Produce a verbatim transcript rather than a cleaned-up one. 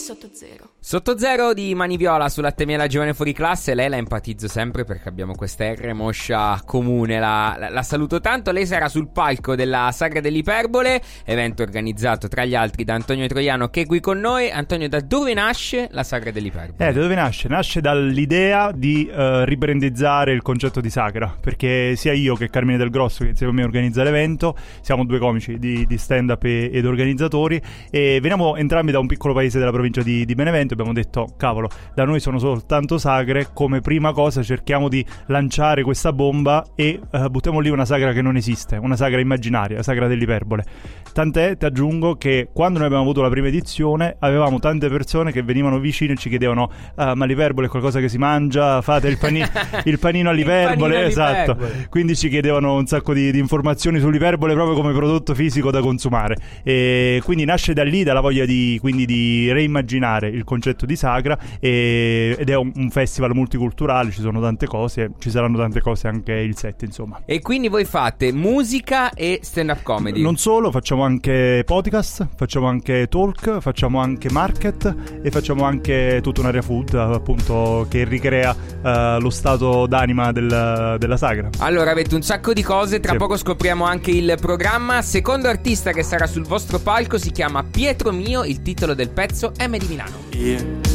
Sotto Zero. Sotto Zero di Mani Viola su Latte Miele Giovane Fuori Classe. Lei la empatizzo sempre perché abbiamo questa R moscia comune, la, la, la saluto tanto. Lei sarà sul palco della Sagra dell'Iperbole, evento organizzato tra gli altri da Antonio Troiano, che è qui con noi. Antonio, da dove nasce la Sagra dell'Iperbole? Eh, da dove nasce? Nasce dall'idea di uh, ribrandizzare il concetto di sagra, perché sia io che Carmine Del Grosso, che insieme a me organizza l'evento, siamo due comici di, di stand-up e, ed organizzatori, e veniamo entrambi da un piccolo paese della provincia di, di Benevento. Abbiamo detto, cavolo, da noi sono soltanto sagre, come prima cosa cerchiamo di lanciare questa bomba e uh, buttiamo lì una sagra che non esiste, una sagra immaginaria, la Sagra dell'Iperbole. Tant'è, ti aggiungo, che quando noi abbiamo avuto la prima edizione avevamo tante persone che venivano vicino e ci chiedevano uh, ma l'iperbole è qualcosa che si mangia? Fate il, pani- il panino all'iperbole? Il panino esatto all'iperbole. Quindi ci chiedevano un sacco di, di informazioni sull'iperbole proprio come prodotto fisico da consumare, e quindi nasce da lì, dalla voglia di, quindi di reimmaginare il concetto di sagra, e, ed è un, un festival multiculturale, ci sono tante cose, ci saranno tante cose anche il sette, insomma. E quindi voi fate musica e stand-up comedy? Non solo, facciamo anche podcast, facciamo anche talk, facciamo anche market e facciamo anche tutta un'area food, appunto, che ricrea uh, lo stato d'anima del, della sagra. Allora avete un sacco di cose, tra sì. poco scopriamo anche il programma. Secondo artista che sarà sul vostro palco si chiama Pietro Mio, il titolo del pezzo è M di Milano. Yeah.